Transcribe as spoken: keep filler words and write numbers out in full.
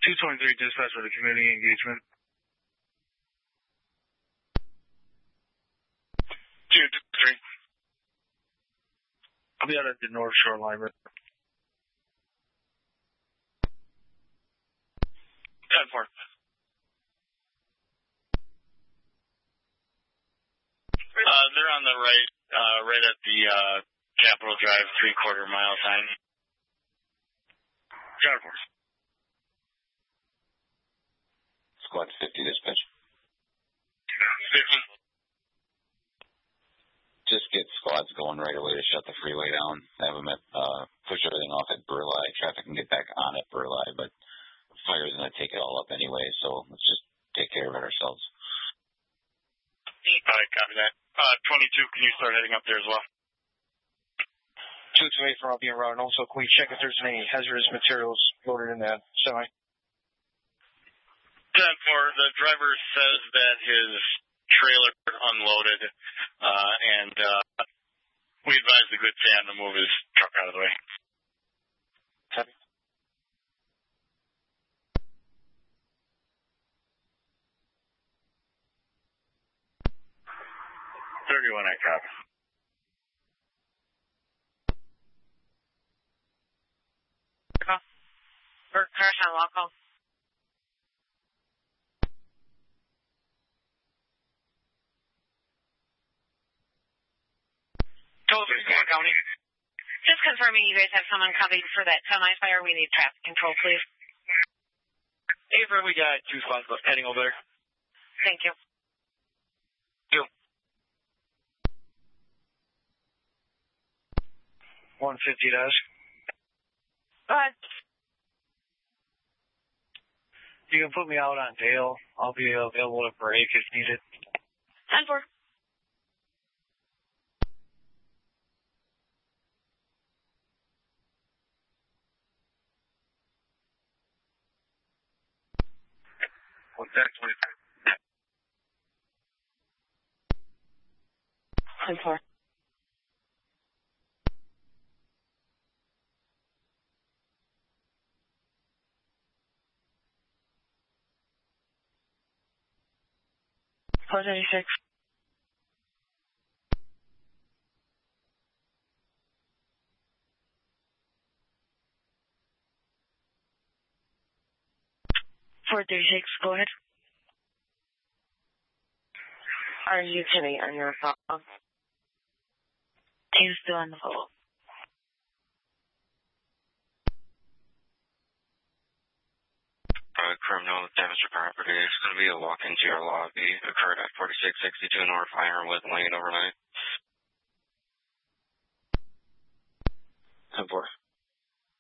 two twenty-three dispatch for the community engagement. two twenty-three. I'll be out at the North Shore Library. ten four. Uh, they're on the right, uh, right at the, uh, Capitol Drive three-quarter mile sign. Shadow Force. Squad fifty dispatch. fifty. Just get squads going right away to shut the freeway down. Have them at, uh, push everything off at Burleigh. Traffic can get back on at Burleigh, but fire's going to take it all up anyway, so let's just take care of it ourselves. All right, copy that. Uh, twenty-two, can you start heading up there as well? two twenty-eight from up being routed. Also, can we check if there's any hazardous materials loaded in that semi? ten four, the driver says that his trailer unloaded, uh, and, uh, we advise the good Sam to move his truck out of the way. Copy. thirty-one, I copy. Or crash on local. County. Just confirming you guys have someone coming for that semi-fire. We need traffic control, please. Avery, we got two spots heading over there. Thank you. Two. one fifty does. Go ahead. You can put me out on Dale. I'll be available to break if needed. ten four. What's that, twenty-five? ten four. four thirty-six. four thirty-six, go ahead. Are you kidding on your phone? He's still on the phone. Uh, criminal damage to property. It's going to be a walk into your lobby. Occurred at forty-six sixty-two North Ironwood Lane overnight. ten four.